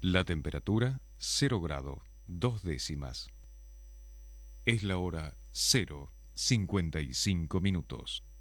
La temperatura 0 grado 2 décimas. Es la hora 0:55 minutos.